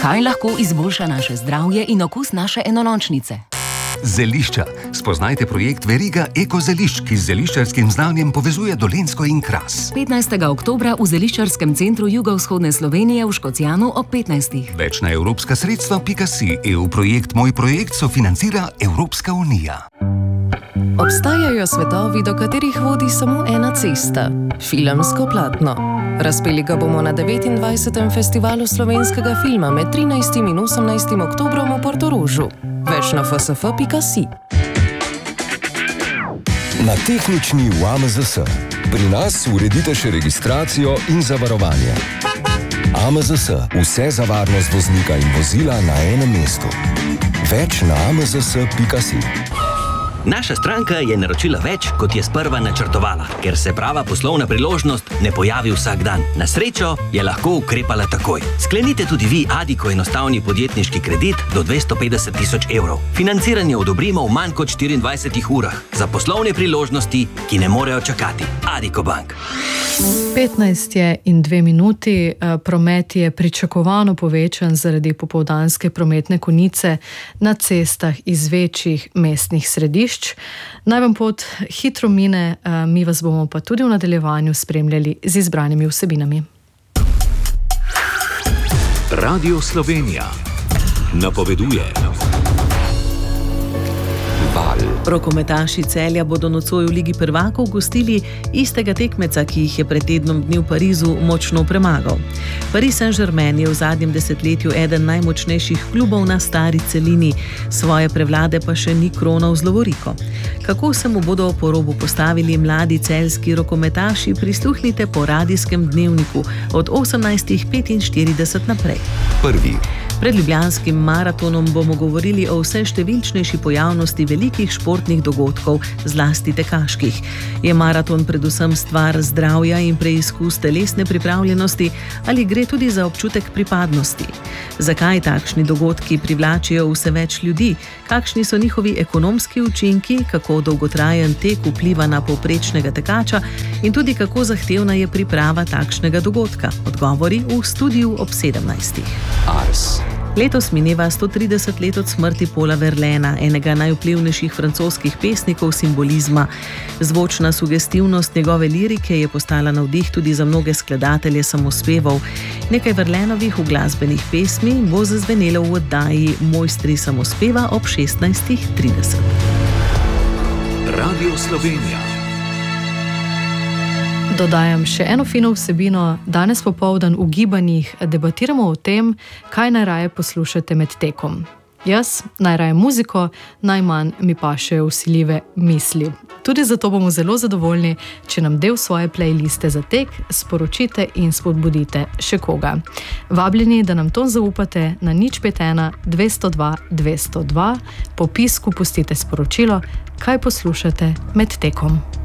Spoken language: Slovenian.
Kaj lahko izboljša naše zdravje in okus naše enolončnice? Zelišča. Spoznajte projekt Veriga Eko zelišč, ki z zeliščarskim znanjem povezuje Dolenjsko in Kras. 15. oktobra v Zeliščarskem centru jugovzhodne Slovenije v Škocjanu ob 15. Več na evropska sredstva.si. EU projekt Moj projekt sofinancira Evropska unija. Obstajajo svetovi, do katerih vodi samo ena cesta. Filmsko platno. Razpeli ga bomo na 29. festivalu slovenskega filma med 13. in 18. oktobrom v Portorožu. Več na fsf.si. Na tehnični v AMZS. Pri nas uredite še registracijo in zavarovanje. AMZS. Vse za varnost voznika in vozila na enem mestu. Več na amzs.si. Naša stranka je naročila več, kot je sprva načrtovala, ker se prava poslovna priložnost ne pojavi vsak dan. Na srečo je lahko ukrepala takoj. Sklenite tudi vi Addiko enostavni podjetniški kredit do 250 000 evrov. Financiranje odobrimo v manj kot 24 urah. Za poslovne priložnosti, ki ne morejo čakati. Addiko Bank. 15 je in 2 minuti. Promet je pričakovano povečan zaradi popoldanske prometne konice na cestah iz večjih mestnih središč. Naj vam pot hitro mine, mi vas bomo pa tudi v nadaljevanju spremljali z izbranimi vsebinami. Radio Slovenija napoveduje. Rokometaši Celja bodo nocoj v Ligi prvakov gostili istega tekmeca, ki jih je pred tednom dni v Parizu močno premagal. Paris Saint-Germain je v zadnjem desetletju eden najmočnejših klubov na stari celini, svoje prevlade pa še ni kronal z lovoriko. Kako se mu bodo po robu postavili mladi celjski rokometaši, prisluhnite po radijskem dnevniku od 18:45 naprej. Prvi. Pred ljubljanskim maratonom bomo govorili o vse številčnejši pojavnosti velikih športnih dogodkov, zlasti tekaških. Je maraton predvsem stvar zdravja in preizkus telesne pripravljenosti ali gre tudi za občutek pripadnosti? Zakaj takšni dogodki privlačijo vse več ljudi? Kakšni so njihovi ekonomski učinki? Kako dolgotrajen tek vpliva na povprečnega tekača? In tudi kako zahtevna je priprava takšnega dogodka? Odgovori v studiu ob 17. Ars. Letos mineva 130 let od smrti Paula Verlaina, enega najvplivnejših francoskih pesnikov simbolizma. Zvočna sugestivnost njegove lirike je postala navdih tudi za mnoge skladatelje samospevov. Nekaj Verlainovih uglasbenih pesmi bo zazvenelo v oddaji Mojstri samospeva ob 16:30. Radio Slovenija. Dodajam še eno fino vsebino. Danes popoldan v gibanjih debatiramo o tem, kaj najraje poslušate med tekom. Jaz najraje muziko, najmanj mi pašejo vsiljive misli. Tudi zato bomo zelo zadovoljni, če nam del svoje playliste za tek sporočite in spodbudite še koga. Vabljeni, da nam to zaupate na 051 202 202, po pisku pustite sporočilo, kaj poslušate med tekom.